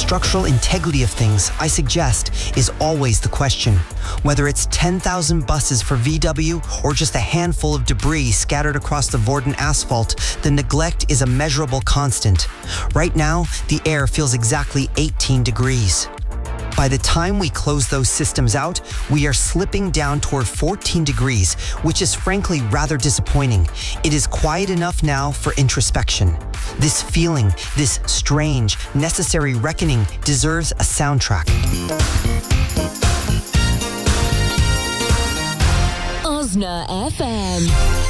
structural integrity of things, I suggest, is always the question. Whether it's 10,000 buses for VW or just a handful of debris scattered across the Vorden asphalt, the neglect is a measurable constant. Right now, the air feels exactly 18 degrees. By the time we close those systems out, we are slipping down toward 14 degrees, which is frankly rather disappointing. It is quiet enough now for introspection. This feeling, this strange, necessary reckoning deserves a soundtrack. Osna FM.